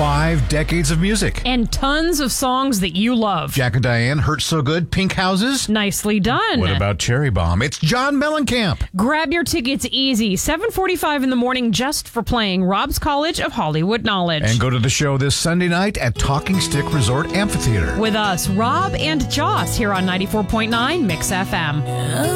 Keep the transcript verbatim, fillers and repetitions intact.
five decades of music. And tons of songs that you love. Jack and Diane, Hurt So Good, Pink Houses. Nicely done. What about Cherry Bomb? It's John Mellencamp. Grab your tickets easy. seven forty-five in the morning just for playing Rob's College of Hollywood Knowledge. And go to the show this Sunday night at Talking Stick Resort Amphitheater. With us, Rob and Joss, here on ninety-four point nine Mix F M.